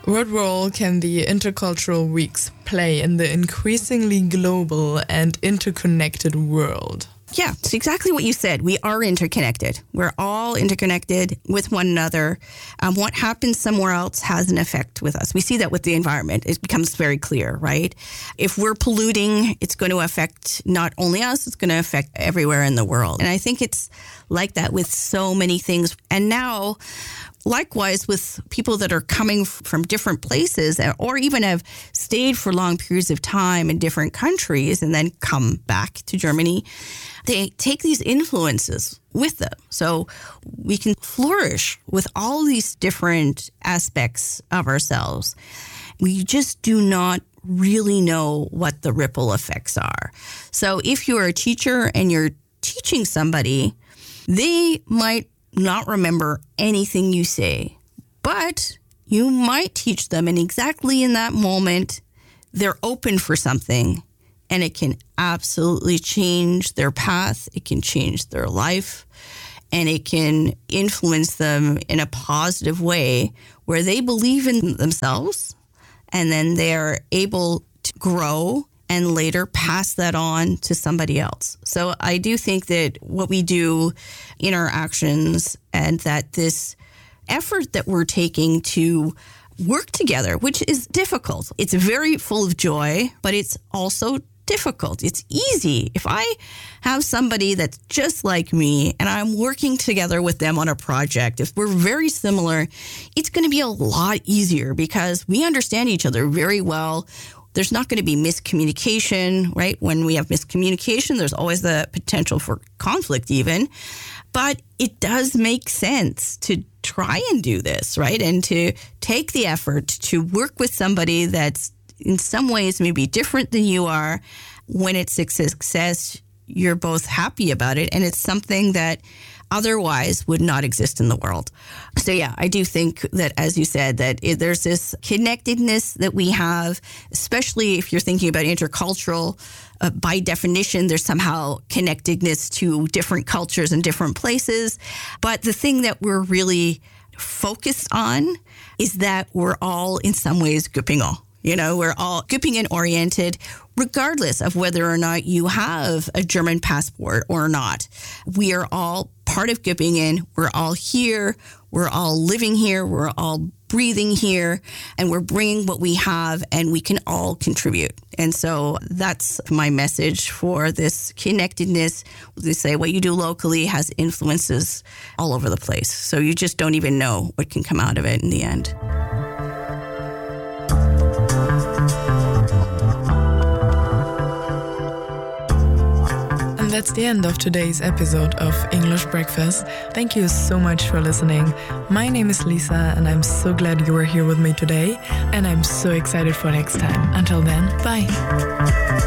What role can the intercultural weeks play in the increasingly global and interconnected world? Yeah, it's exactly what you said. We are interconnected. We're all interconnected with one another. What happens somewhere else has an effect with us. We see that with the environment. It becomes very clear, right? If we're polluting, it's going to affect not only us, it's going to affect everywhere in the world. And I think it's like that with so many things. And now, likewise, with people that are coming from different places or even have stayed for long periods of time in different countries and then come back to Germany, they take these influences with them. So we can flourish with all these different aspects of ourselves. We just do not really know what the ripple effects are. So if you're a teacher and you're teaching somebody, they might not remember anything you say, but you might teach them, and exactly in that moment, they're open for something, and it can absolutely change their path. It can change their life, and it can influence them in a positive way where they believe in themselves, and then they're able to grow and later pass that on to somebody else. So I do think that what we do in our actions and that this effort that we're taking to work together, which is difficult. It's very full of joy, but it's also difficult. It's easy. If I have somebody that's just like me and I'm working together with them on a project, if we're very similar, it's going to be a lot easier because we understand each other very well. There's not going to be miscommunication, right? When we have miscommunication, there's always the potential for conflict even. But it does make sense to try and do this, right? And to take the effort to work with somebody that's in some ways maybe different than you are. When it's a success, you're both happy about it. And it's something that otherwise would not exist in the world. So yeah, I do think that, as you said, that there's this connectedness that we have, especially if you're thinking about intercultural. By definition, there's somehow connectedness to different cultures and different places. But the thing that we're really focused on is that we're all in some ways Göppingen. You know, we're all Göppingen oriented, regardless of whether or not you have a German passport or not. We are all part of Göppingen. We're all here. We're all living here. We're all breathing here. And we're bringing what we have, and we can all contribute. And so that's my message for this connectedness. They say what you do locally has influences all over the place. So you just don't even know what can come out of it in the end. And that's the end of today's episode of English Breakfast. Thank you so much for listening. My name is Lisa, and I'm so glad you were here with me today. And I'm so excited for next time. Until then, bye.